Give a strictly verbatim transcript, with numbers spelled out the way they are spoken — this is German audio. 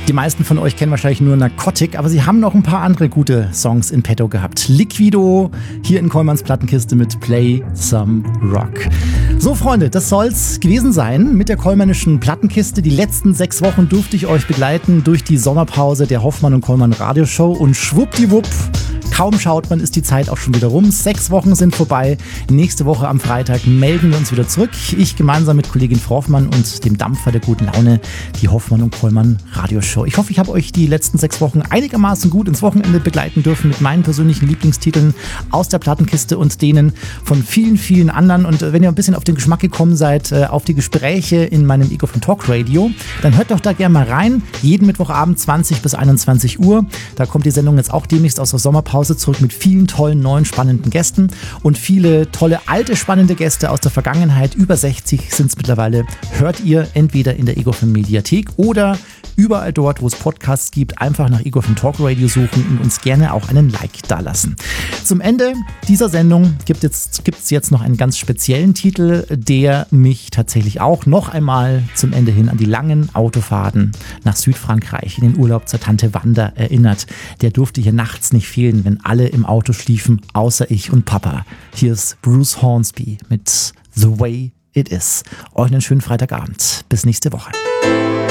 Die meisten von euch kennen wahrscheinlich nur Narcotic, aber sie haben noch ein paar andere gute Songs in petto gehabt. Liquido, hier in Kollmanns Plattenkiste mit Play Some Rock. So Freunde, das soll's gewesen sein mit der Kollmannischen Plattenkiste. Die letzten sechs Wochen durfte ich euch begleiten durch die Sommerpause der Hoffmann und Kollmann Radioshow und schwuppdiwupp, kaum schaut man, ist die Zeit auch schon wieder rum. Sechs Wochen sind vorbei. Nächste Woche am Freitag melden wir uns wieder zurück. Ich gemeinsam mit Kollegin Frau Hoffmann und dem Dampfer der guten Laune, die Hoffmann und Kollmann Radioshow. Ich hoffe, ich habe euch die letzten sechs Wochen einigermaßen gut ins Wochenende begleiten dürfen mit meinen persönlichen Lieblingstiteln aus der Plattenkiste und denen von vielen, vielen anderen. Und wenn ihr ein bisschen auf den Geschmack gekommen seid, auf die Gespräche in meinem Ego von Talk Radio, dann hört doch da gerne mal rein. Jeden Mittwochabend zwanzig bis einundzwanzig Uhr. Da kommt die Sendung jetzt auch demnächst aus der Sommerpause zurück mit vielen tollen, neuen, spannenden Gästen und viele tolle, alte, spannende Gäste aus der Vergangenheit. Über sechzig sind es mittlerweile. Hört ihr entweder in der Ego von Mediathek oder überall dort, wo es Podcasts gibt, einfach nach Ego von Talk Radio suchen und uns gerne auch einen Like dalassen. Zum Ende dieser Sendung gibt es jetzt, jetzt noch einen ganz speziellen Titel, der mich tatsächlich auch noch einmal zum Ende hin an die langen Autofahrten nach Südfrankreich in den Urlaub zur Tante Wanda erinnert. Der durfte hier nachts nicht fehlen, wenn alle im Auto schliefen, außer ich und Papa. Hier ist Bruce Hornsby mit The Way It Is. Euch einen schönen Freitagabend. Bis nächste Woche.